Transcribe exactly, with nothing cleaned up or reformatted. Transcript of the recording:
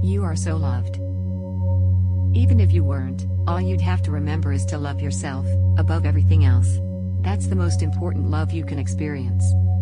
You are so loved. Even if you weren't, all you'd have to remember is to love yourself, above everything else. That's the most important love you can experience.